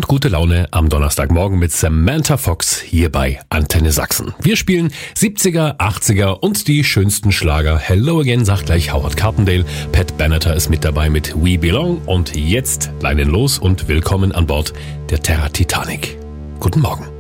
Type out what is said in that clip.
gute Laune am Donnerstagmorgen mit Samantha Fox hier bei Antenne Sachsen. Wir spielen 70er, 80er und die schönsten Schlager. Hello Again sagt gleich Howard Carpendale. Pat Benatar ist mit dabei mit We Belong. Und jetzt leinen los und willkommen an Bord der Terra Titanic. Guten Morgen.